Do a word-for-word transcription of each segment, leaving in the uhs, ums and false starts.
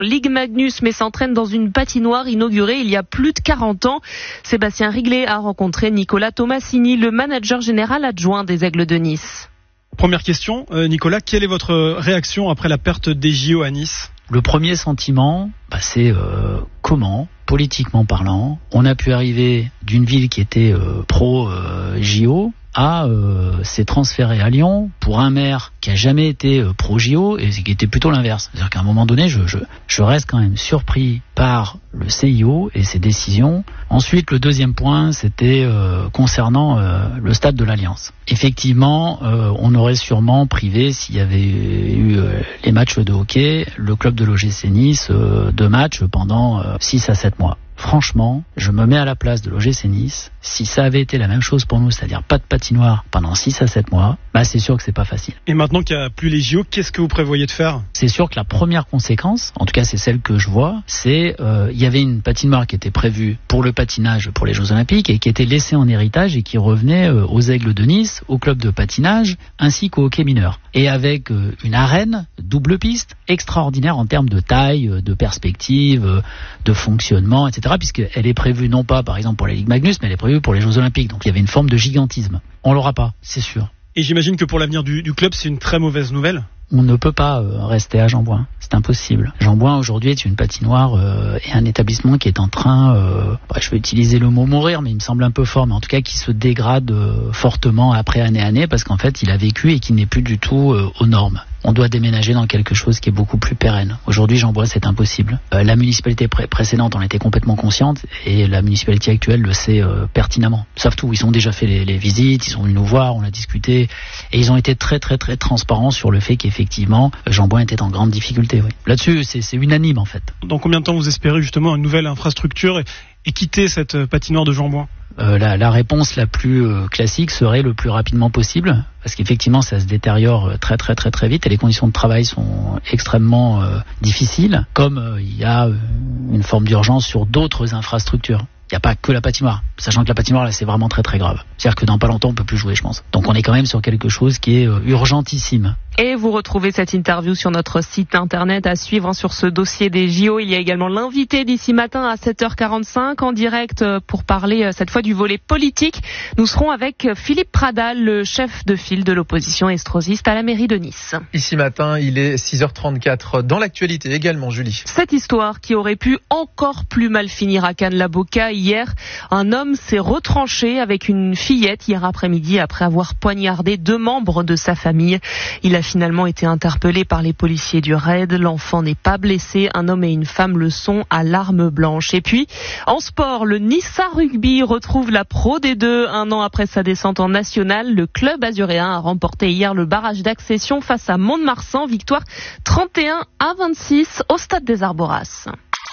Ligue Magnus, mais s'entraîne dans une patinoire inaugurée il y a plus de quarante ans. Sébastien Riglet a rencontré Nicolas Tomassini, le manager général adjoint des Aigles de Nice. Première question, euh, Nicolas, quelle est votre réaction après la perte des J O à Nice ? Le premier sentiment, bah, c'est euh, comment, politiquement parlant, on a pu arriver d'une ville qui était euh, pro-J O euh, à euh, s'est transféré à Lyon pour un maire qui a jamais été euh, pro-J O et qui était plutôt l'inverse. C'est-à-dire qu'à un moment donné, je, je, je reste quand même surpris par le C I O et ses décisions. Ensuite, le deuxième point, c'était euh, concernant euh, le stade de l'Alliance. Effectivement, euh, on aurait sûrement privé, s'il y avait eu euh, les matchs de hockey, le club de l'O G C Nice euh, de matchs pendant euh, six à sept mois. Franchement, je me mets à la place de l'O G C Nice. Si ça avait été la même chose pour nous, c'est-à-dire pas de patinoire pendant six à sept mois, bah c'est sûr que c'est pas facile. Et maintenant qu'il n'y a plus les J O, qu'est-ce que vous prévoyez de faire ? C'est sûr que la première conséquence, en tout cas c'est celle que je vois, c'est euh, il y avait une patinoire qui était prévue pour le patinage pour les Jeux Olympiques et qui était laissée en héritage et qui revenait euh, aux Aigles de Nice, au club de patinage ainsi qu'au hockey mineur. Et avec euh, une arène double piste extraordinaire en termes de taille, de perspective, de fonctionnement, et cetera. Puisqu'elle est prévue non pas par exemple pour la Ligue Magnus, mais elle est prévue pour les Jeux Olympiques. Donc il y avait une forme de gigantisme. On l'aura pas, c'est sûr. Et j'imagine que pour l'avenir du, du club, c'est une très mauvaise nouvelle. On ne peut pas euh, rester à Jean-Bouin, c'est impossible. Jean-Bouin aujourd'hui est une patinoire euh, et un établissement qui est en train, euh, bah, je vais utiliser le mot mourir, mais il me semble un peu fort, mais en tout cas qui se dégrade euh, fortement après année année parce qu'en fait il a vécu et qui n'est plus du tout euh, aux normes. On doit déménager dans quelque chose qui est beaucoup plus pérenne. Aujourd'hui, Jean-Bouin, c'est impossible. Euh, la municipalité pré- précédente en était complètement consciente et la municipalité actuelle le sait euh, pertinemment. Ils savent tout. Ils ont déjà fait les, les visites, ils sont venus nous voir, on a discuté et ils ont été très très très transparents sur le fait qu'effectivement Jean-Bouin était en grande difficulté. Oui. Là-dessus, c'est, c'est unanime en fait. Dans combien de temps vous espérez justement une nouvelle infrastructure et, et quitter cette patinoire de Jean-Bouin ? Euh, la, la réponse la plus euh, classique serait le plus rapidement possible, parce qu'effectivement ça se détériore très très très très vite et les conditions de travail sont extrêmement euh, difficiles, comme euh, il y a euh, une forme d'urgence sur d'autres infrastructures. Il n'y a pas que la patinoire, sachant que la patinoire là c'est vraiment très très grave. C'est-à-dire que dans pas longtemps on peut plus jouer, je pense. Donc on est quand même sur quelque chose qui est euh, urgentissime. Et vous retrouvez cette interview sur notre site internet à suivre hein, sur ce dossier des J O. Il y a également l'invité d'ici matin à sept heures quarante-cinq en direct pour parler cette fois du volet politique. Nous serons avec Philippe Pradal, le chef de file de l'opposition estrosiste à la mairie de Nice. Ici matin, il est six heures trente-quatre. Dans l'actualité également, Julie. Cette histoire qui aurait pu encore plus mal finir à Cannes-la-Boca hier. Un homme s'est retranché avec une fillette hier après-midi après avoir poignardé deux membres de sa famille. Il a finalement été interpellé par les policiers du raid. L'enfant n'est pas blessé. Un homme et une femme le sont à l'arme blanche. Et puis, en sport, le Nissa Rugby retrouve la Pro D deux. Un an après sa descente en nationale, le club azuréen a remporté hier le barrage d'accession face à Mont-de-Marsan. Victoire trente et un à vingt-six au stade des Arboras.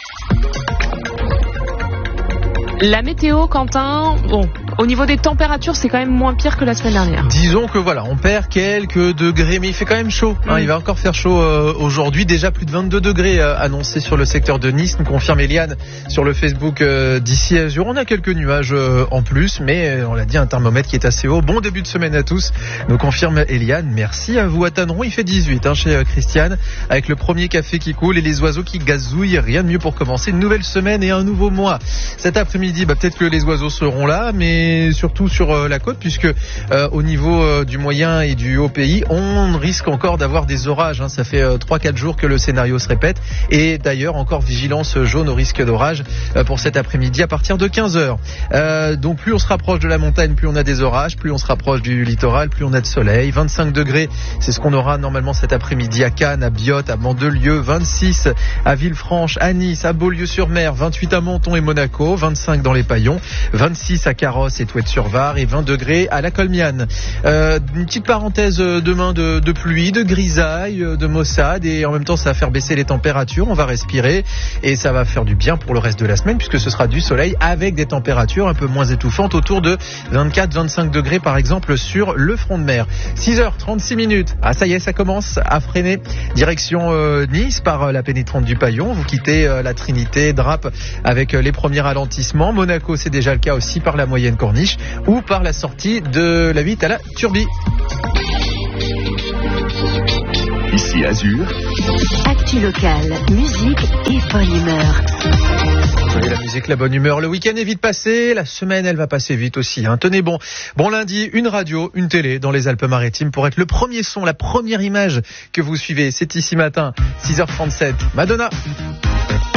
La météo, Quentin, bon, au niveau des températures, c'est quand même moins pire que la semaine dernière. Disons que voilà, on perd quelques degrés, mais il fait quand même chaud. Hein, mmh. Il va encore faire chaud euh, aujourd'hui. Déjà plus de vingt-deux degrés euh, annoncés sur le secteur de Nice. Nous confirme Eliane sur le Facebook euh, d'ici Azur. On a quelques nuages euh, en plus, mais euh, on l'a dit, un thermomètre qui est assez haut. Bon début de semaine à tous. Nous confirme Eliane. Merci à vous. À Tanneron, il fait dix-huit hein, chez euh, Christiane, avec le premier café qui coule et les oiseaux qui gazouillent. Rien de mieux pour commencer une nouvelle semaine et un nouveau mois. Cet après-midi, Bah, peut-être que les oiseaux seront là, mais surtout sur euh, la côte, puisque euh, au niveau euh, du moyen et du haut pays, on risque encore d'avoir des orages. Hein. Ça fait euh, trois quatre jours que le scénario se répète. Et d'ailleurs, encore vigilance jaune au risque d'orage euh, pour cet après-midi à partir de quinze heures. Euh, donc plus on se rapproche de la montagne, plus on a des orages, plus on se rapproche du littoral, plus on a de soleil. vingt-cinq degrés, c'est ce qu'on aura normalement cet après-midi à Cannes, à Biot, à Mandelieu, vingt-six à Villefranche, à Nice, à Beaulieu-sur-Mer, vingt-huit à Menton et Monaco, vingt-cinq dans les Paillons, vingt-six à Carrosse et Touette-sur-Var et vingt degrés à la Colmiane. Euh, une petite parenthèse demain de, de pluie, de grisaille, de maussade et en même temps ça va faire baisser les températures, on va respirer et ça va faire du bien pour le reste de la semaine puisque ce sera du soleil avec des températures un peu moins étouffantes autour de vingt-quatre à vingt-cinq degrés par exemple sur le front de mer. six heures trente-six minutes. Ah ça y est, ça commence à freiner. Direction euh, Nice par euh, la pénétrante du Paillon. Vous quittez euh, la Trinité, Drape avec euh, les premiers ralentissements. Monaco, c'est déjà le cas aussi par la moyenne corniche ou par la sortie de la huit à la Turbie. Ici Azur. Actu locale, musique et bonne humeur. Oui, la musique, la bonne humeur. Le week-end est vite passé, la semaine elle va passer vite aussi. Hein. Tenez bon, bon lundi, une radio, une télé dans les Alpes-Maritimes pour être le premier son, la première image que vous suivez. C'est ici matin, six heures trente-sept. Madonna.